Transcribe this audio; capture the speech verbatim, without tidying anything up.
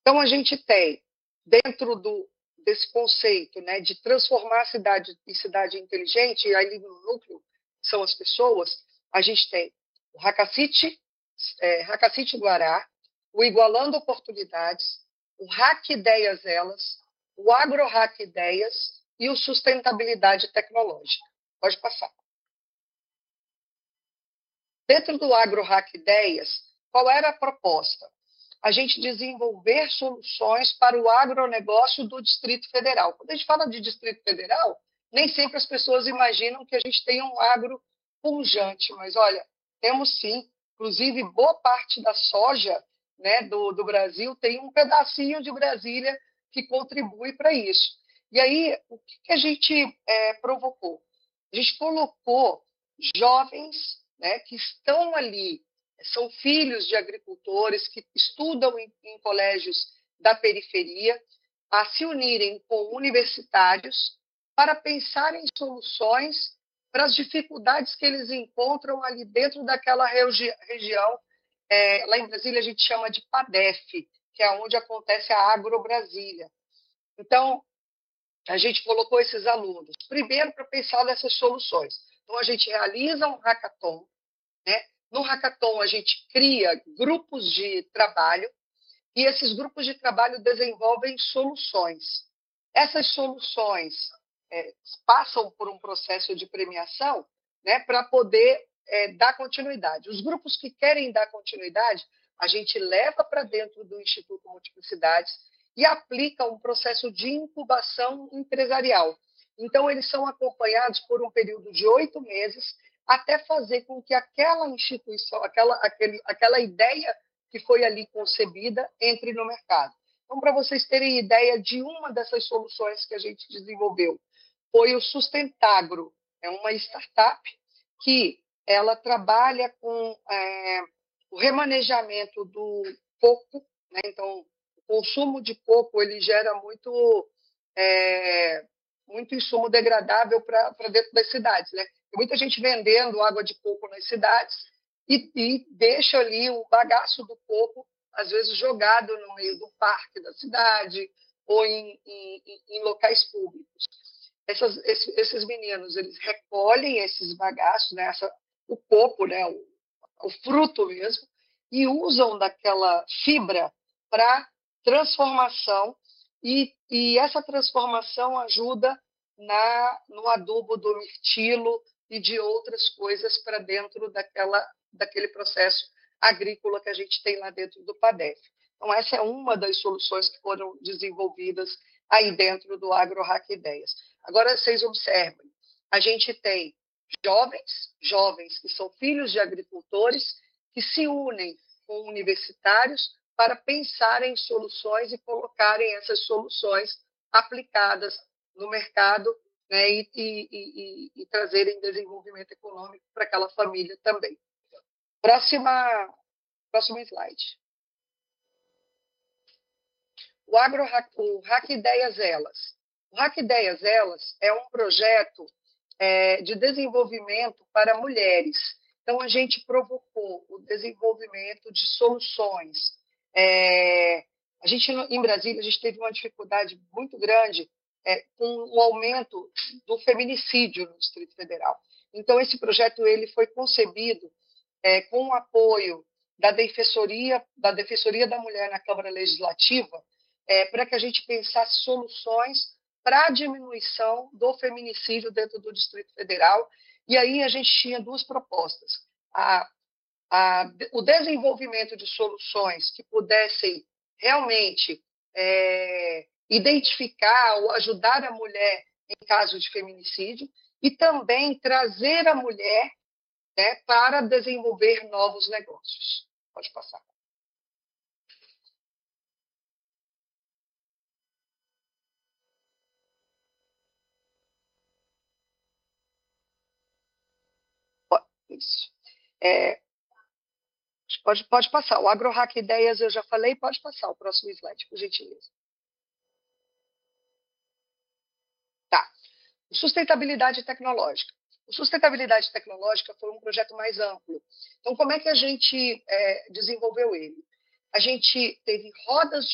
Então, a gente tem, dentro do, desse conceito, né, de transformar a cidade em cidade inteligente, e ali no núcleo são as pessoas, a gente tem o Hackacity, é, Hackacity Guará, o Igualando Oportunidades, o Hack Ideias Elas, o AgroHack Ideias e o Sustentabilidade Tecnológica. Pode passar. Dentro do AgroHack Ideias, qual era a proposta? A gente desenvolver soluções para o agronegócio do Distrito Federal. Quando a gente fala de Distrito Federal, nem sempre as pessoas imaginam que a gente tem um agro pujante, mas olha, temos sim, inclusive boa parte da soja, né, do, do Brasil tem um pedacinho de Brasília que contribui para isso. E aí, o que, que a gente é, provocou? A gente colocou jovens, né, que estão ali, são filhos de agricultores que estudam em, em colégios da periferia, a se unirem com universitários para pensar em soluções para as dificuldades que eles encontram ali dentro daquela regi região. É, lá em Brasília a gente chama de PADEF, que é onde acontece a Agro Brasília. Então, a gente colocou esses alunos, primeiro para pensar nessas soluções. Então, a gente realiza um hackathon, né? No hackathon, a gente cria grupos de trabalho e esses grupos de trabalho desenvolvem soluções. Essas soluções é, passam por um processo de premiação, né, para poder é, dar continuidade. Os grupos que querem dar continuidade, a gente leva para dentro do Instituto Multiplicidades e aplica um processo de incubação empresarial. Então, eles são acompanhados por um período de oito meses até fazer com que aquela instituição, aquela, aquele, aquela ideia que foi ali concebida, entre no mercado. Então, para vocês terem ideia de uma dessas soluções que a gente desenvolveu, foi o Sustentagro, é uma startup que ela trabalha com é, o remanejamento do coco, né? Então, o consumo de coco ele gera muito, é, muito insumo degradável para dentro das cidades, né? Tem muita gente vendendo água de coco nas cidades e, e deixa ali o bagaço do coco, às vezes jogado no meio do parque da cidade ou em, em, em locais públicos. Essas, esses, esses meninos, eles recolhem esses bagaços, né, essa, o coco, né, o, o fruto mesmo, e usam daquela fibra para transformação, e, e essa transformação ajuda na, no adubo do mirtilo e de outras coisas para dentro daquela, daquele processo agrícola que a gente tem lá dentro do PADEF. Então, essa é uma das soluções que foram desenvolvidas aí dentro do AgroHack Ideias. Agora, vocês observem, a gente tem jovens, jovens que são filhos de agricultores, que se unem com universitários para pensarem em soluções e colocarem essas soluções aplicadas no mercado, né, e, e, e, e trazerem desenvolvimento econômico para aquela família também. Próxima, próximo slide. O AgroHack, o Hack Ideias Elas. O Hack Ideias Elas é um projeto é, de desenvolvimento para mulheres. Então, a gente provocou o desenvolvimento de soluções. É, a gente, em Brasília, a gente teve uma dificuldade muito grande é, com o aumento do feminicídio no Distrito Federal. Então, esse projeto ele foi concebido é, com o apoio da Defensoria, da Defensoria da Mulher na Câmara Legislativa, é, para que a gente pensasse soluções para a diminuição do feminicídio dentro do Distrito Federal. E aí a gente tinha duas propostas. A, a, o desenvolvimento de soluções que pudessem realmente é, identificar ou ajudar a mulher em caso de feminicídio e também trazer a mulher, né, para desenvolver novos negócios. Pode passar. Isso. É, pode, pode passar. O AgroHack Ideias eu já falei, pode passar o próximo slide, por gentileza. Tá. Sustentabilidade tecnológica. O Sustentabilidade Tecnológica foi um projeto mais amplo. Então, como é que a gente é, desenvolveu ele? A gente teve rodas de